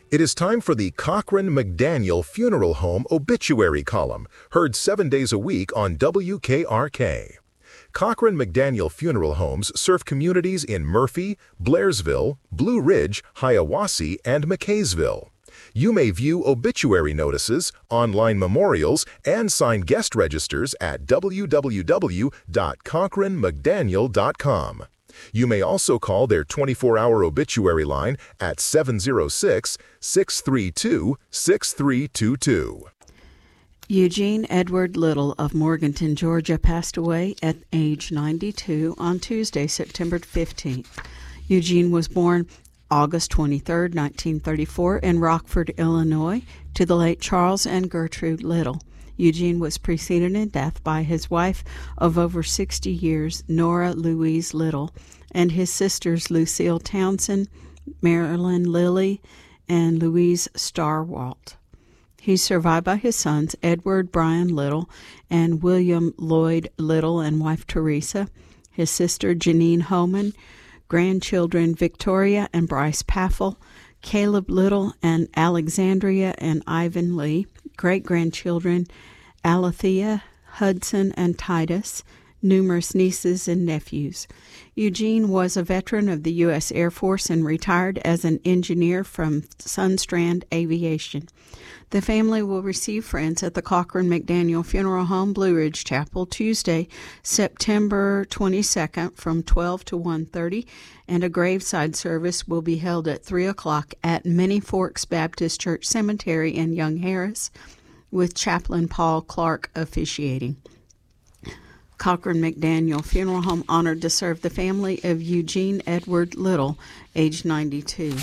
It is time for the Cochran McDaniel Funeral Home Obituary Column, heard 7 days a week on WKRK. Cochran McDaniel Funeral Homes serve communities in Murphy, Blairsville, Blue Ridge, Hiawassee, and McKaysville. You may view obituary notices, online memorials, and sign guest registers at www.cochranmcdaniel.com. You may also call their 24-hour obituary line at 706-632-6322. Eugene Edward Little of Morganton, Georgia, passed away at age 92 on Tuesday, September 15th. Eugene was born August 23, 1934, in Rockford, Illinois, to the late Charles and Gertrude Little. Eugene was preceded in death by his wife of over 60 years, Nora Louise Little, and his sisters Lucille Townsend, Marilyn Lilly, and Louise Starwalt. He's survived by his sons Edward Bryan Little and William Lloyd Little and wife Teresa, his sister Janine Homan, grandchildren Victoria and Bryce Paffel, Caleb Little and Alexandria and Ivan Lee, great-grandchildren Alethea, Hudson, and Titus, numerous nieces and nephews. Eugene was a veteran of the U.S. Air Force and retired as an engineer from Sunstrand Aviation. The family will receive friends at the Cochran McDaniel Funeral Home, Blue Ridge Chapel, Tuesday, September 22nd from 12 to 1:30, and a graveside service will be held at 3 o'clock at Many Forks Baptist Church Cemetery in Young Harris, with Chaplain Paul Clark officiating. Cochran McDaniel Funeral Home honored to serve the family of Eugene Edward Little, age 92.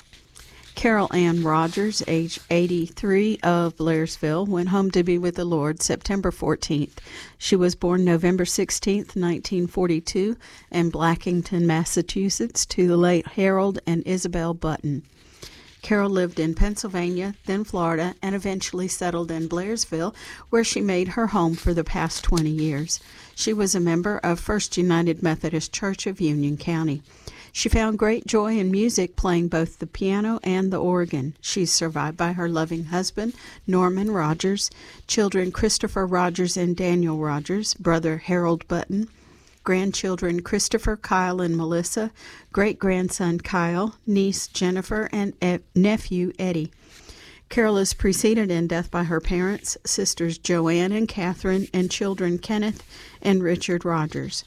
Carol Ann Rogers, age 83, of Blairsville, went home to be with the Lord September 14th. She was born November 16th, 1942, in Blackington, Massachusetts, to the late Harold and Isabel Button. Carol lived in Pennsylvania, then Florida, and eventually settled in Blairsville, where she made her home for the past 20 years. She was a member of First United Methodist Church of Union County. She found great joy in music, playing both the piano and the organ. She's survived by her loving husband, Norman Rogers, children Christopher Rogers and Daniel Rogers, brother Harold Button, grandchildren Christopher, Kyle, and Melissa, great-grandson Kyle, niece Jennifer, and nephew Eddie. Carol is preceded in death by her parents, sisters Joanne and Catherine, and children Kenneth and Richard Rogers.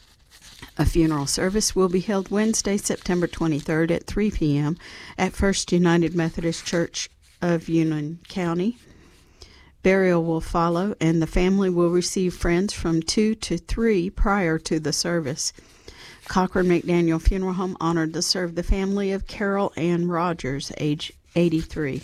A funeral service will be held Wednesday, September 23rd at 3 p.m. at First United Methodist Church of Union County. Burial will follow, and the family will receive friends from 2 to 3 prior to the service. Cochran McDaniel Funeral Home honored to serve the family of Carol Ann Rogers, age 83.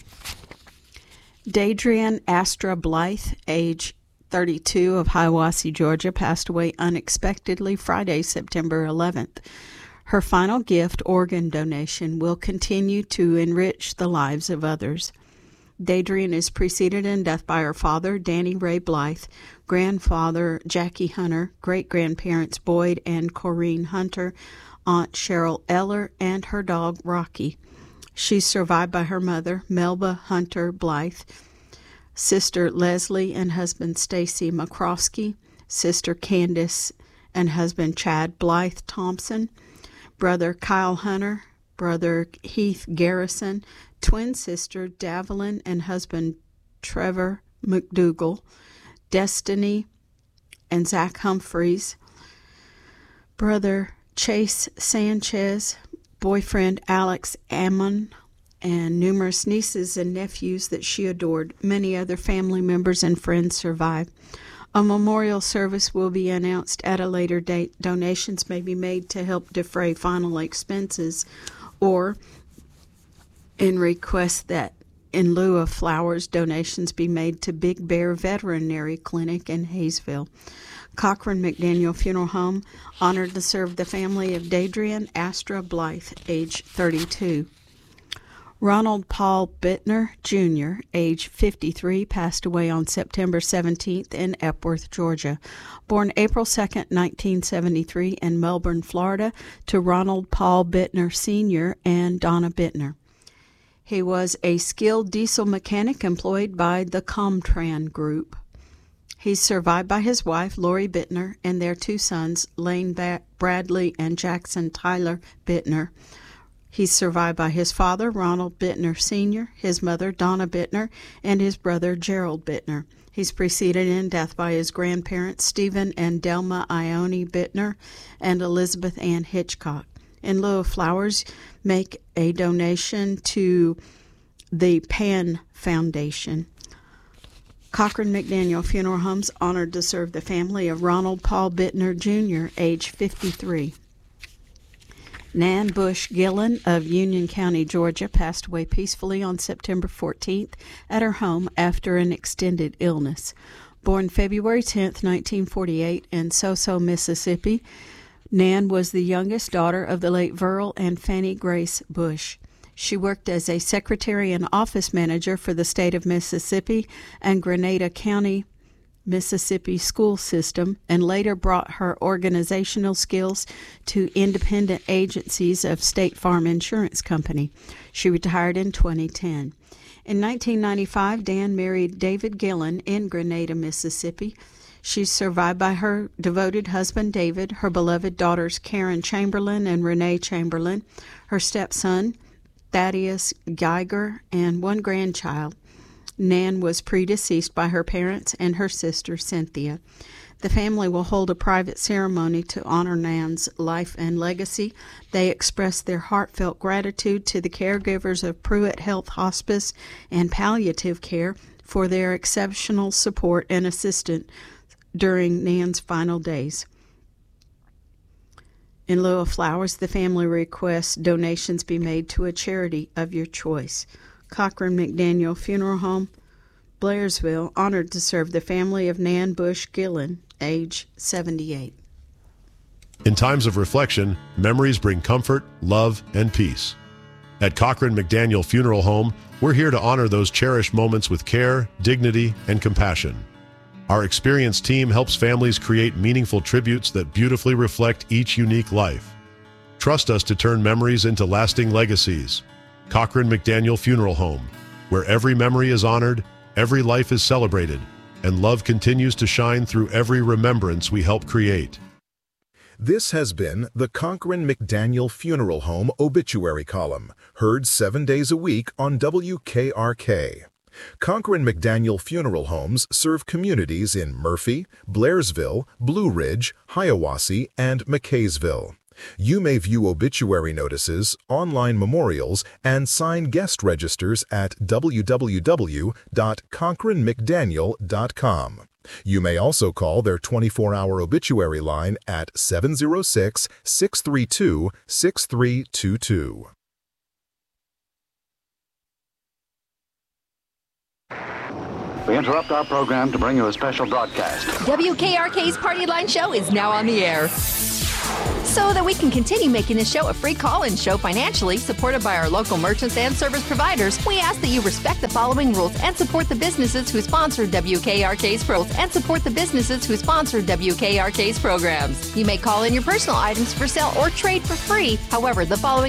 Dadrian Astra Blythe, age 32, of Hiawassee, Georgia, passed away unexpectedly Friday, September 11th. Her final gift, organ donation, will continue to enrich the lives of others. Dadrian is preceded in death by her father, Danny Ray Blythe, grandfather, Jackie Hunter, great-grandparents, Boyd and Corrine Hunter, Aunt Cheryl Eller, and her dog, Rocky. She's survived by her mother, Melba Hunter Blythe, sister Leslie and husband Stacy McCroskey, sister Candace and husband Chad Blythe Thompson, brother Kyle Hunter, brother Heath Garrison, twin sister Davelin and husband Trevor McDougall, Destiny and Zach Humphreys, brother Chase Sanchez, boyfriend Alex Ammon, and numerous nieces and nephews that she adored. Many other family members and friends survive. A memorial service will be announced at a later date. Donations may be made to help defray final expenses, or in request that in lieu of flowers, donations be made to Big Bear Veterinary Clinic in Hayesville. Cochran McDaniel Funeral Home honored to serve the family of Dadrian Astra Blythe, age 32. Ronald Paul Bittner, Jr., age 53, passed away on September 17th in Epworth, Georgia. Born April 2, 1973, in Melbourne, Florida, to Ronald Paul Bittner, Sr. and Donna Bittner. He was a skilled diesel mechanic employed by the Comtran Group. He's survived by his wife, Lori Bittner, and their two sons, Lane Bradley and Jackson Tyler Bittner. He's survived by his father, Ronald Bittner Sr., his mother, Donna Bittner, and his brother, Gerald Bittner. He's preceded in death by his grandparents, Stephen and Delma Ione Bittner, and Elizabeth Ann Hitchcock. In lieu of flowers, make a donation to the Pan Foundation. Cochran McDaniel Funeral Homes honored to serve the family of Ronald Paul Bittner Jr., age 53. Nan Bush Gillen of Union County, Georgia, passed away peacefully on September 14th at her home after an extended illness. Born February 10, 1948, in Soso, Mississippi, Nan was the youngest daughter of the late Verl and Fannie Grace Bush. She worked as a secretary and office manager for the state of Mississippi and Grenada County, Mississippi school system, and later brought her organizational skills to independent agencies of State Farm Insurance Company. She retired in 2010. In 1995, Dan married David Gillen in Grenada, Mississippi. She's survived by her devoted husband, David, her beloved daughters, Karen Chamberlain and Renee Chamberlain, her stepson, Thaddeus Geiger, and one grandchild. Nan was predeceased by her parents and her sister, Cynthia. The family will hold a private ceremony to honor Nan's life and legacy. They express their heartfelt gratitude to the caregivers of Pruitt Health Hospice and Palliative Care for their exceptional support and assistance during Nan's final days. In lieu of flowers, the family requests donations be made to a charity of your choice. Cochran McDaniel Funeral Home, Blairsville, honored to serve the family of Nan Bush Gillen, age 78. In times of reflection, memories bring comfort, love, and peace. At Cochran McDaniel Funeral Home, we're here to honor those cherished moments with care, dignity, and compassion. Our experienced team helps families create meaningful tributes that beautifully reflect each unique life. Trust us to turn memories into lasting legacies. Cochran McDaniel Funeral Home, where every memory is honored, every life is celebrated, and love continues to shine through every remembrance we help create. This has been the Cochran McDaniel Funeral Home Obituary Column, heard 7 days a week on WKRK. Cochran McDaniel Funeral Homes serve communities in Murphy, Blairsville, Blue Ridge, Hiawassee, and McKaysville. You may view obituary notices, online memorials, and sign guest registers at www.cochranmcdaniel.com. You may also call their 24-hour obituary line at 706-632-6322. We interrupt our program to bring you a special broadcast. WKRK's Party Line Show is now on the air. So that we can continue making this show a free call-in show financially, supported by our local merchants and service providers, we ask that you respect the following rules and support the businesses who sponsor WKRK's programs. You may call in your personal items for sale or trade for free. However, the following